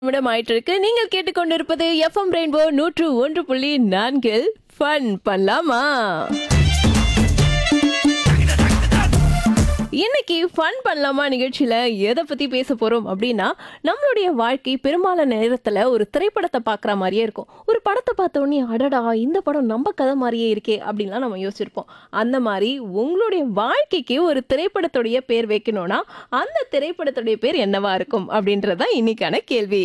நிமிடம் ஆயிட்டு இருக்கு. நீங்கள் கேட்டுக்கொண்டிருப்பது எஃப்எம் ரெயின்போ 101.4 ஃபன் பண்ணலாமா? இன்னைக்கு ஃபன் பண்ணலாமா நிகழ்ச்சியில எதை பத்தி பேச போறோம் அப்படின்னா, நம்மளுடைய வாழ்க்கை பெரும்பாலான நேரத்துல ஒரு திரைப்படத்தை பார்க்குற மாதிரியே இருக்கும். ஒரு படத்தை பார்த்த உடனே அடடா இந்த படம் நம்ம கதை மாதிரியே இருக்கே அப்படின்லாம் நம்ம யோசிச்சிருப்போம். அந்த மாதிரி உங்களுடைய வாழ்க்கைக்கு ஒரு திரைப்படத்துடைய பேர் வைக்கணும்னா அந்த திரைப்படத்துடைய பேர் என்னவா இருக்கும் அப்படின்றதுதான் இன்னைக்கான கேள்வி.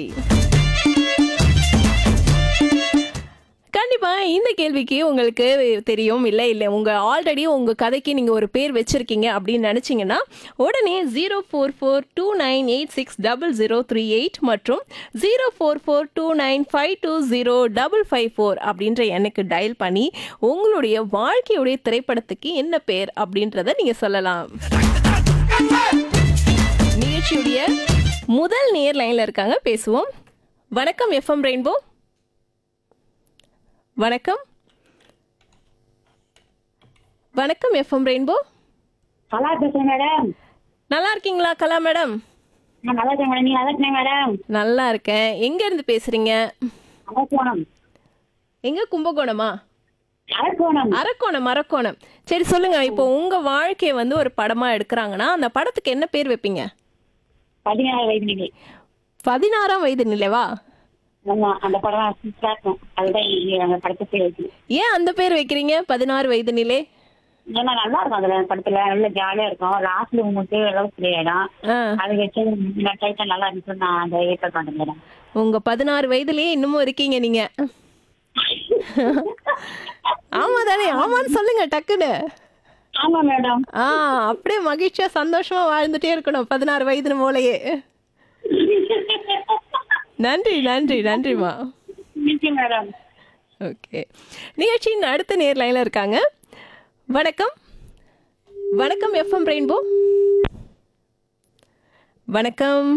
கண்டிப்பா இந்த கேள்விக்கு உங்களுக்கு தெரியும் இல்ல உங்க ஆல்ரெடி உங்க கதைக்கு நீங்க ஒரு பேர் வச்சிருக்கீங்க அப்படின்னு நினைச்சீங்கன்னா உடனே 044298600038 மற்றும் 044295205554 அப்படின்ற எண்ணுக்கு டயல் பண்ணி உங்களுடைய வாழ்க்கையுடைய திரைப்படத்துக்கு என்ன பேர் அப்படின்றத நீங்க சொல்லலாம். நிகழ்ச்சியுடைய முதல் நேர் லைன்ல இருக்காங்க, பேசுவோம். வணக்கம் எஃப்எம் ரெயின்போ. வணக்கம் வணக்கம் எஃப்எம் ரெயின்போ. கலா பேசுறேன் மேடம். நல்லா இருக்கீங்களா கலா மேடம்? நான் நல்லா இருக்கேன் மேடம். நீங்க நல்லா இருக்கீங்க மேடம்? நல்லா இருக்கேன். எங்க இருந்து பேசுறீங்க? அரக்கோணம். எங்க? கும்பகோணமா? அரக்கோணம். அரக்கோணம். சரி சொல்லுங்க, இப்போ உங்க வாழ்க்கைய வந்து ஒரு படமா எடுக்கிறாங்கன்னா அந்த படத்துக்கு என்ன பேர் வைப்பீங்க? 16 வயது நிலை. 16ஆம் வயது நிலைவா? ஆமா, அந்த படம் சூப்பரா இருக்கும். அதுதான் அந்த படத்தை பேர் வைக்கணும். ஏன் அந்த பேர் வைக்கிறீங்க 16 வயது நிலை? ஏன்னா நல்லா இருக்கும். அதுல படத்துல நல்ல ஜாலியா இருக்கும். லாஸ்ட்ல உங்களுக்கு லவ் இடம் அது வச்சு டைட்டில் நல்லா இருந்துச்சு. நான் அந்த ஏற்பாடு பண்றேன் மேடம். உங்க 16 வயதுலயே இன்னமும் இருக்கீங்க நீங்க. ஆமா தானே? ஆமான்னு சொல்லுங்க டக்குன்னு. ஆமா மேடம். அப்படியே மகிழ்ச்சியா சந்தோஷமா வாழ்ந்துட்டே இருக்கணும் 16 வயது போலயே. நன்றிமா. மேடம். ஓகே, நிகழ்ச்சியின் அடுத்த நேர் லைன்ல இருக்காங்க. வணக்கம் எஃப்எம் ரெயின்போ. வணக்கம்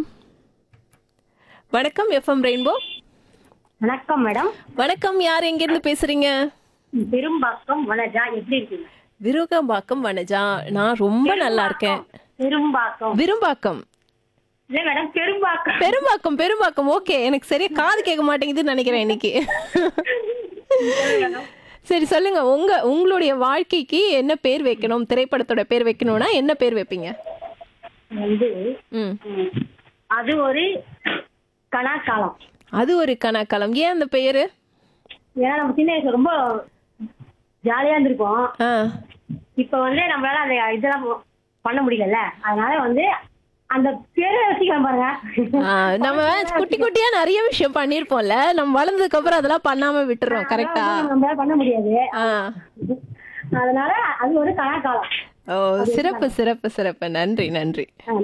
எஃப்எம் ரெயின்போ. வணக்கம் மேடம். வணக்கம், யார் எங்க இருந்து பேசுறீங்க? பெரும்பாக்கம் வனஜா. எப்படி இருக்கீங்க? விருகம்பாக்கம் வனஜா. நான் ரொம்ப நல்லா இருக்கேன். விரும்பாக்கம் இல்ல மேடம், பெரும்பாக்கம். ஓகே, எனக்கு சரியா காது கேட்க மாட்டேங்குதுன்னு நினைக்கிறேன் இன்னைக்கு. சரி சொல்லுங்க, உங்களுடைய வாழ்க்கைக்கு என்ன பேர் வைக்கணும், திரைப்படத்தோட பேர் வைக்கணும்னா என்ன பேர் வைப்பீங்க? வந்து அது ஒரு கலாக்காலம். அது ஒரு கனாக்காலம். ஏன் அந்த பெயரு? ஏன்னா நம்ம சின்ன வயசுல ரொம்ப ஜாலியா இருந்திருக்கோம். இப்ப வந்து நம்மளால அந்த இதெல்லாம் பண்ண முடியல. அதனால வந்து அந்த பேரை வச்சுக்கலாம் பாருங்க. நம்ம குட்டியா நிறைய விஷயம் பண்ணிருப்போம்ல, நம்ம வளர்ந்ததுக்கு அப்புறம் அதெல்லாம் பண்ணாம விட்டுறோம். கரெக்டா? நம்மளால பண்ண முடியாது. அதனால அது ஒரு கலாக்காலம். ஓ, சிறப்பு. நன்றி. நன்றி.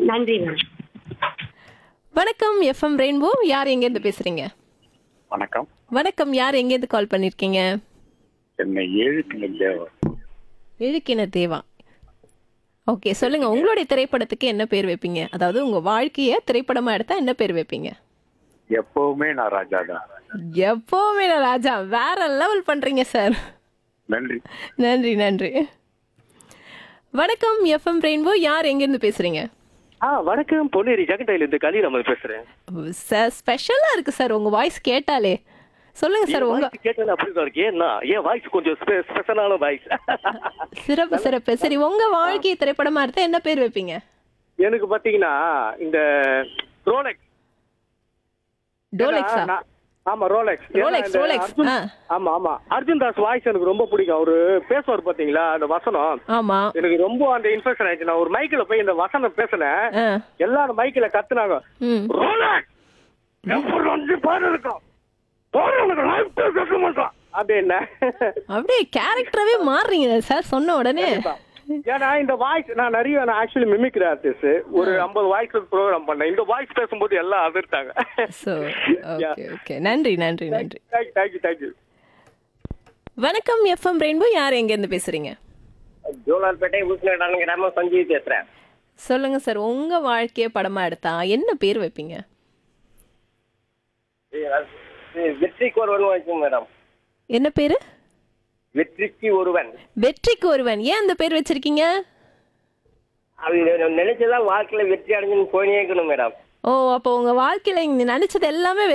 வணக்கம் எஃப்எம் ரெயின்போ. யார் எங்க இருந்து பேசுறீங்க? வணக்கம், யார் எங்க இருந்து கால் பண்ணிருக்கீங்க? சென்னை எழுக்கின தேவா. ஓகே, சொல்லுங்க, உங்களுடைய திரைப்படத்துக்கு என்ன பேர் வைப்பீங்க? அதாவது உங்க வாழ்க்கைய திரைப்படமா எடுத்தா என்ன பேர் வைப்பீங்க? எப்பவுமே நான் ராஜா தான். எப்பவுமே நான் ராஜா. வேற லெவல் பண்றீங்க சார். நன்றி. வணக்கம் எஃப்எம் ரெயின்போ. யார் எங்க இருந்து பேசுறீங்க? வணக்கம், பொன்னேரி ஜெகண்டையில இருந்து கலீல் அமர் பேசுறேன். சார் ஸ்பெஷலா இருக்கு சார் உங்க வாய்ஸ் கேட்டாலே. சொல்லுங்க சார், உங்க கேட்டாலே அப்படிதான் இருக்கு. ஏன்னா என் வாய்ஸ் கொஞ்சம் ஸ்பெஷலான வாய்ஸ். சிறப்பு. சரி, உங்க வாழ்க்கை திரைப்படமா எடுத்தா என்ன பேர் வைப்பீங்க? எனக்கு பாத்தீங்கன்னா இந்த ரோலெக்ஸா? ஆமா, ரோலெக்ஸ். ஆமா, அர்ஜுன் தாஸ் வாய்ஸ் எனக்கு ரொம்ப பிடிக்கும். அவரு பேசுவார் பாத்தீங்களா அந்த வசனம். ஆமா, எனக்கு ரொம்ப அந்த இன்ஃபெக்ஷன் ஆயிடுச்சு. நான் ஒரு மைக்கில போய் இந்த வசனம் பேசினேன். எல்லாரும் மைக்கில கத்துனாங்க, ரோலெக்ஸ் பாரு இருக்கும் அப்படியே கேரக்டராவே மாறுறீங்க சார் சொன்ன உடனே. ஏன்னா இந்த வாய்ஸ் நான் நிறைய ஆக்சுவலி மிமிக்ரி ஆர்டிஸ்ட். ஒரு 50 வாய்ஸ் ப்ரோக்ராம் பண்ணேன். இந்த வாய்ஸ் பேசும்போது எல்லாம் அதிர்த்தாங்க. ஓகே, நன்றி. தேங்க்யூ. வணக்கம் எஃப்எம் ரெயின்போ. யார் எங்க இருந்து பேசுறீங்க? ஜோலார்பேட்டை ஊசுலேடான கிராமம் சஞ்சீவ் பேசுறேன். சொல்லுங்க சார், உங்க வாழ்க்கைய படமா எடுத்தா என்ன பேர் வைப்பீங்க? வெற்றிக்கு ஒருவன் வைக்கும் மேடம். என்ன பேரு? வெற்றிக்கு ஒருவன். ஏன் அந்த பேர் வச்சிருக்கீங்க? அது நினைச்சதான் வாழ்க்கையில வெற்றி அடைஞ்சுன்னு போயினே இருக்கணும் மேடம். ஓ, அப்போ உங்க வாழ்க்கையில நீங்க நினைச்சது எல்லாமே